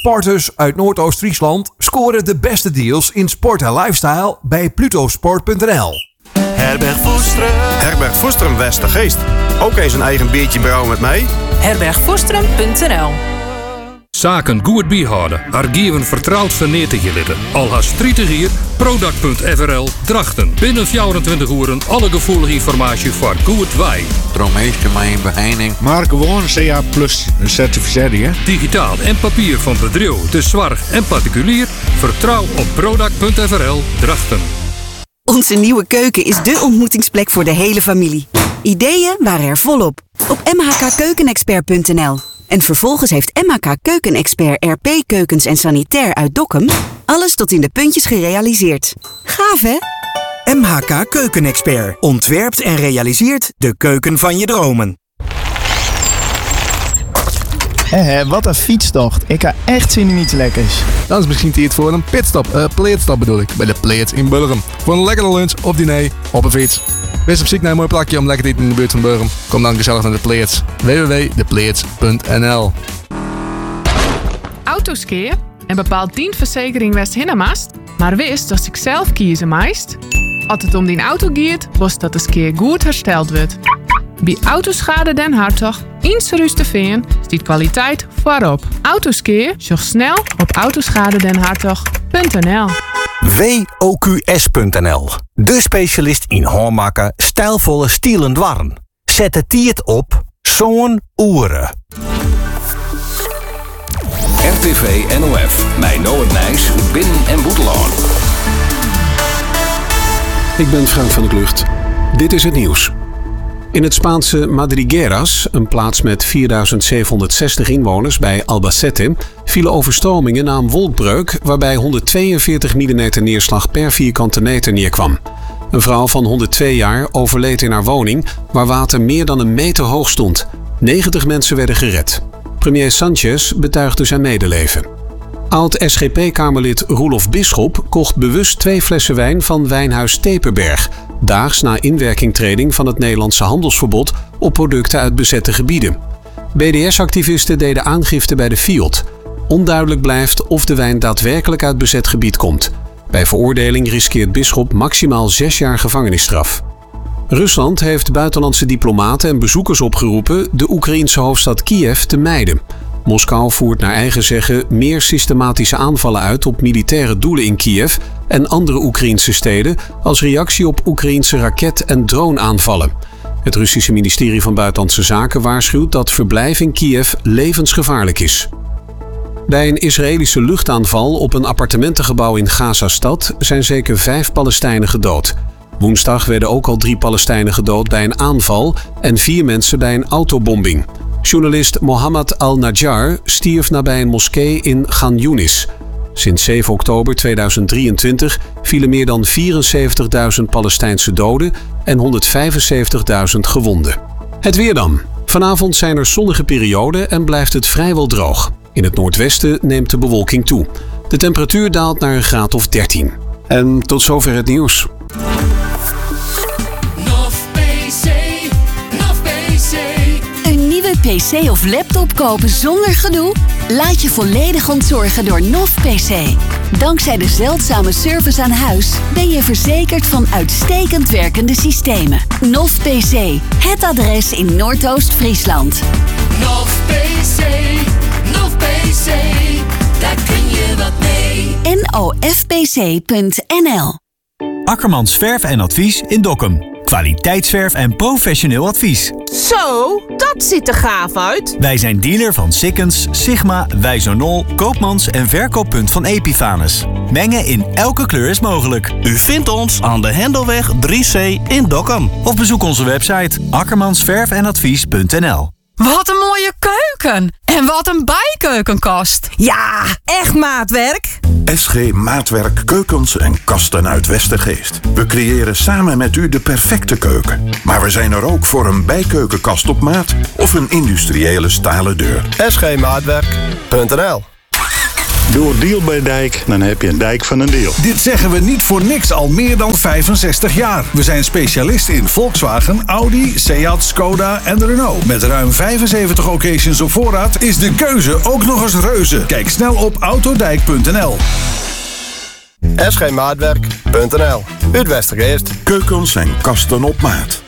Sporters uit Noordoost-Friesland scoren de beste deals in sport en lifestyle bij plutosport.nl. Herberg Voestrum Westergeest. Ook eens een eigen biertje brouwen met mij. herbergvoestrum.nl. Zaken goed bijhouden. Argieven vertrouwd vernetigelen. Al haast 30 jaar. Product.frl Drachten. Binnen 24 uur alle gevoelige informatie voor goed wij. Droommeester mijn beheining. Maar gewoon CA Plus certificering. Digitaal en papier van bedrijf, de zorg en particulier. Vertrouw op Product.frl Drachten. Onze nieuwe keuken is dé ontmoetingsplek voor de hele familie. Ideeën waren er volop. Op mhkkeukenexpert.nl. En vervolgens heeft MHK Keukenexpert RP Keukens en Sanitair uit Dokkum alles tot in de puntjes gerealiseerd. Gaaf, hè? MHK Keukenexpert ontwerpt en realiseert de keuken van je dromen. Wat een fietstocht. Ik heb echt zin in iets lekkers. Dan is misschien tijd voor een pitstop. Pleetstop bedoel ik. Bij de Pleets in Burgum. Voor een lekkere lunch of diner op een fiets. Wees op zoek naar een mooi plakje om lekker te eten in de buurt van Burgum. Kom dan gezellig naar de Pleets. www.depleets.nl. Autoskeer en bepaalt dienstverzekering West Hinnamast, maar wist dat ik zelf kiezen meist. Als het om die auto gaat, was dat de skeer goed hersteld wordt. Bij Autoschade Den Hartog, Inserus de Veen, stiet kwaliteit voorop. Autoskeer, zorg snel op autoschadedenhartog.nl. WOQS.nl. De specialist in hoormaken, stijlvolle stielen dwarren. Zet het tiert op zo'n oeren. RTV NOF, mijn Noord Nijs, Binnen- en Boeteloon. Ik ben Frank van der Klucht. Dit is het nieuws. In het Spaanse Madrigueras, een plaats met 4760 inwoners bij Albacete, vielen overstromingen na een wolkbreuk waarbij 142 mm neerslag per vierkante meter neerkwam. Een vrouw van 102 jaar overleed in haar woning waar water meer dan een meter hoog stond. 90 mensen werden gered. Premier Sanchez betuigde zijn medeleven. Oud-SGP-kamerlid Roelof Bisschop kocht bewust 2 flessen wijn van wijnhuis Teperberg, daags na inwerkingtreding van het Nederlandse handelsverbod op producten uit bezette gebieden. BDS-activisten deden aangifte bij de FIOD. Onduidelijk blijft of de wijn daadwerkelijk uit bezet gebied komt. Bij veroordeling riskeert Bisschop maximaal 6 jaar gevangenisstraf. Rusland heeft buitenlandse diplomaten en bezoekers opgeroepen de Oekraïense hoofdstad Kiev te mijden. Moskou voert naar eigen zeggen meer systematische aanvallen uit op militaire doelen in Kiev en andere Oekraïense steden als reactie op Oekraïense raket- en droneaanvallen. Het Russische ministerie van Buitenlandse Zaken waarschuwt dat verblijf in Kiev levensgevaarlijk is. Bij een Israëlische luchtaanval op een appartementengebouw in Gaza-stad zijn zeker 5 Palestijnen gedood. Woensdag werden ook al 3 Palestijnen gedood bij een aanval en 4 mensen bij een autobombing. Journalist Mohammed al-Najjar stierf nabij een moskee in Khan Yunis. Sinds 7 oktober 2023 vielen meer dan 74.000 Palestijnse doden en 175.000 gewonden. Het weer dan. Vanavond zijn er zonnige perioden en blijft het vrijwel droog. In het noordwesten neemt de bewolking toe. De temperatuur daalt naar een graad of 13. En tot zover het nieuws. Een nieuwe PC of laptop kopen zonder gedoe? Laat je volledig ontzorgen door NOF PC. Dankzij de zeldzame service aan huis ben je verzekerd van uitstekend werkende systemen. NOF PC, het adres in Noordoost-Friesland. NOF PC, daar kun je wat mee. nofpc.nl. Akkermans Verf en Advies in Dokkum. Kwaliteitsverf en professioneel advies. Zo, dat ziet er gaaf uit. Wij zijn dealer van Sikkens, Sigma, Wijzonol, Koopmans en verkooppunt van Epifanus. Mengen in elke kleur is mogelijk. U vindt ons aan de Hendelweg 3C in Dokkum. Of bezoek onze website akkermansverfenadvies.nl. Wat een mooie keuken. En wat een bijkeukenkast. Ja, echt maatwerk. SG Maatwerk Keukens en Kasten uit Westergeest. We creëren samen met u de perfecte keuken. Maar we zijn er ook voor een bijkeukenkast op maat of een industriële stalen deur. SGmaatwerk.nl. Door Deal bij Dijk, dan heb je een dijk van een deal. Dit zeggen we niet voor niks al meer dan 65 jaar. We zijn specialist in Volkswagen, Audi, Seat, Skoda en Renault. Met ruim 75 occasions op voorraad is de keuze ook nog eens reuze. Kijk snel op autodijk.nl. sgmaatwerk.nl. Uit Westergeest. Keukens en kasten op maat.